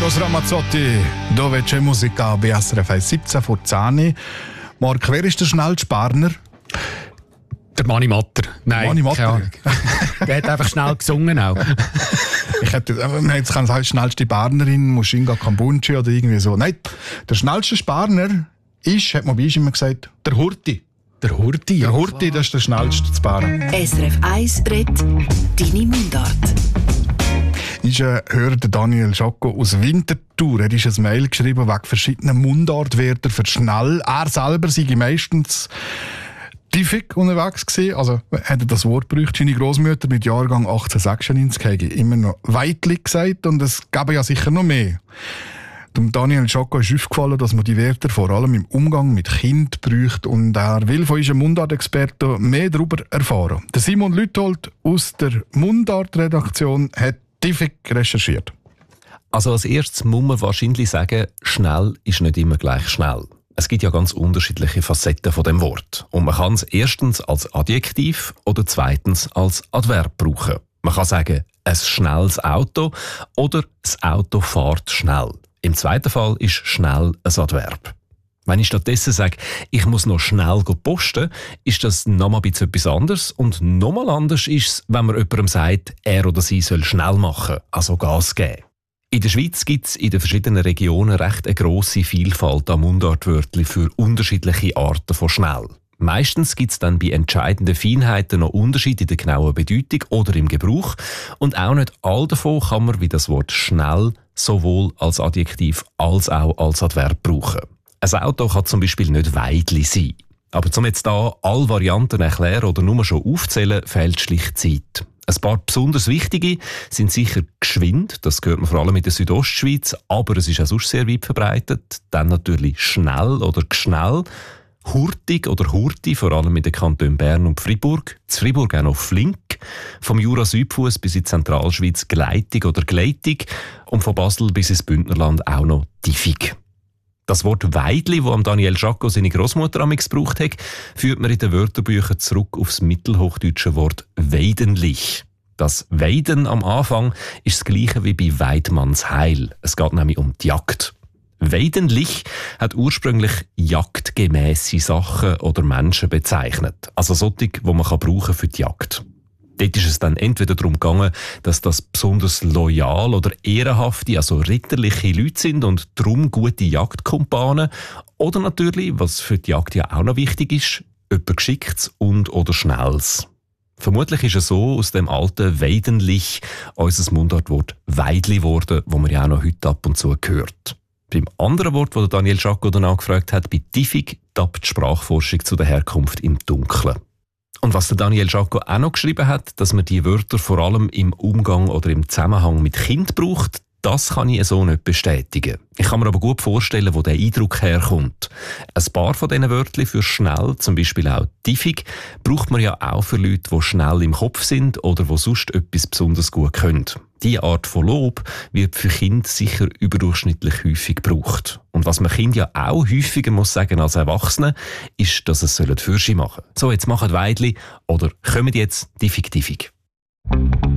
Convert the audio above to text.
Eros Ramazzotti, «Dove c'è musica» bei SRF 17 vor 10. Marc, wer ist der schnellste Berner? Der Mani Matter. Nein, Mani Matter. Der hat einfach schnell gesungen auch. Jetzt kann es halt schnellste Bernerin, Mushinga Kambunchi oder irgendwie so. Nein, der schnellste Berner ist, hat man bei uns immer gesagt, der Hurti. Der Hurti? Der Hurti, das ist der schnellste zu Bern. SRF 1 redet deine Mundart. Ist ein Hörer, der Daniel Schocko aus Winterthur. Er hat ein Mail geschrieben wegen verschiedenen Mundartwörter für schnell. Er selber sei meistens diffig unterwegs gewesen. Also, hat er das Wort gebraucht. Seine Grossmutter mit Jahrgang 1896 hat immer noch «Weitli» gesagt und es gäbe ja sicher noch mehr. Dem Daniel Schocko ist aufgefallen, dass man die Wörter vor allem im Umgang mit Kindern braucht und er will von unserem Mundartexperten mehr darüber erfahren. Der Simon Lüthold aus der Mundart-Redaktion hat diffig recherchiert. Also als erstes muss man wahrscheinlich sagen, schnell ist nicht immer gleich schnell. Es gibt ja ganz unterschiedliche Facetten von dem Wort. Und man kann es erstens als Adjektiv oder zweitens als Adverb brauchen. Man kann sagen, ein schnelles Auto oder das Auto fährt schnell. Im zweiten Fall ist schnell ein Adverb. Wenn ich stattdessen sage, ich muss noch schnell posten, ist das nochmal ein bisschen etwas anderes. Und nochmal anders ist es, wenn man jemandem sagt, er oder sie soll schnell machen, also Gas geben. In der Schweiz gibt es in den verschiedenen Regionen recht eine grosse Vielfalt an Mundartwörtern für unterschiedliche Arten von schnell. Meistens gibt es dann bei entscheidenden Feinheiten noch Unterschiede in der genauen Bedeutung oder im Gebrauch. Und auch nicht all davon kann man wie das Wort schnell sowohl als Adjektiv als auch als Adverb brauchen. Ein Auto kann zum Beispiel nicht Weidli sein. Aber um jetzt hier alle Varianten erklären oder nur schon aufzählen, fehlt schlicht Zeit. Ein paar besonders wichtige sind sicher geschwind, das gehört man vor allem in der Südostschweiz, aber es ist auch sonst sehr weit verbreitet. Dann natürlich schnell oder gschnell, hurtig oder hurti, vor allem in den Kantonen Bern und Fribourg. In Fribourg auch noch flink, vom Jura-Südfuss bis in die Zentralschweiz gleitig oder gleitig und von Basel bis ins Bündnerland auch noch diffig. Das Wort Weidli, das Daniel Schocko seine Grossmutter amigs gebraucht hat, führt man in den Wörterbüchern zurück auf das mittelhochdeutsche Wort weidenlich. Das Weiden am Anfang ist das gleiche wie bei Weidmannsheil. Es geht nämlich um die Jagd. Weidenlich hat ursprünglich jagdgemässe Sachen oder Menschen bezeichnet. Also solche, die man brauchen für die Jagd. Dort ist es dann entweder darum gegangen, dass das besonders loyal oder ehrenhafte, also ritterliche Leute sind und darum gute Jagdkumpanen. Oder natürlich, was für die Jagd ja auch noch wichtig ist, etwas Geschicktes und oder Schnelles. Vermutlich ist es so aus dem alten Weidenlich unser Mundartwort Weidli geworden, wo man ja auch noch heute ab und zu hört. Beim anderen Wort, das Daniel Schocko danach gefragt hat, bei diffig, tappt die Sprachforschung zu der Herkunft im Dunkeln. Und was der Daniel Schocko auch noch geschrieben hat, dass man die Wörter vor allem im Umgang oder im Zusammenhang mit Kind braucht, das kann ich so nicht bestätigen. Ich kann mir aber gut vorstellen, wo der Eindruck herkommt. Ein paar von diesen Wörtern für schnell, zum Beispiel auch diffig, braucht man ja auch für Leute, die schnell im Kopf sind oder die sonst etwas besonders gut können. Diese Art von Lob wird für Kinder sicher überdurchschnittlich häufig gebraucht. Und was man Kindern ja auch häufiger muss sagen als Erwachsene, ist, dass es Fürschi machen sollen. So, jetzt machen Weidli oder kommen jetzt diffig.